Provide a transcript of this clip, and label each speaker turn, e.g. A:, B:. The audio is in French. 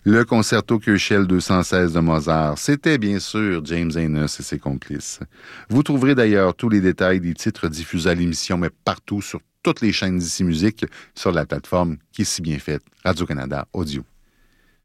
A: Le concerto Köchel 216 de Mozart, c'était bien sûr James Ehnes et ses complices. Vous trouverez d'ailleurs tous les détails des titres diffusés à l'émission, mais partout sur toutes les chaînes d'ici musique, sur la plateforme qui est si bien faite, Radio-Canada Audio.